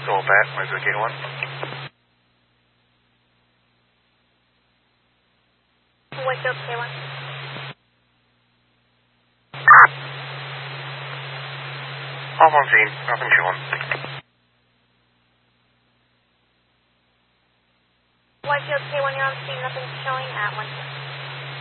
Soul Bat, Whitefield K1. Whitefield K1. Off on scene, nothing showing. Whitefield K1, you're on scene, nothing showing at 1.